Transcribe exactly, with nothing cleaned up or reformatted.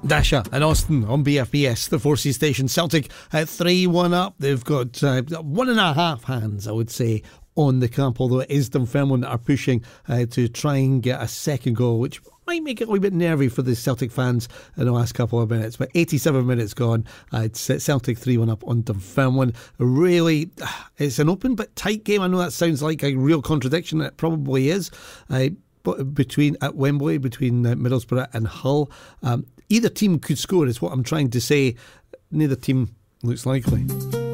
Dasha and Austin on B F B S, the Four Seas Station. Celtic at three one up. They've got uh, one and a half hands, I would say, on the camp, although it is Dunfermline that are pushing uh, to try and get a second goal, which might make it a little bit nervy for the Celtic fans in the last couple of minutes. But eighty-seven minutes gone. Uh, it's Celtic three one up on Dunfermline. Really, it's an open but tight game. I know that sounds like a real contradiction. It probably is. Uh, but between at Wembley, between uh, Middlesbrough and Hull, um, either team could score, is what I'm trying to say. Neither team looks likely.